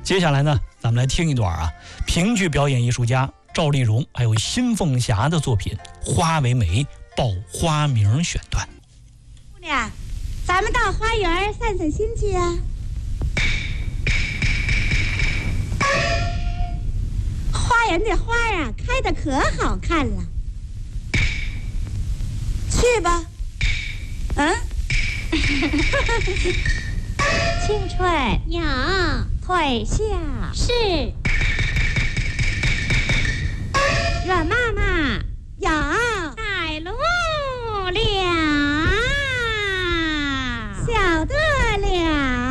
接下来呢，咱们来听一段啊，评剧表演艺术家赵丽蓉还有辛凤霞的作品《花为媒报花名》选段。 姑娘，咱们到花园散散心去啊。花园这花啊，开得可好看了。去吧。 青春呀， 退下是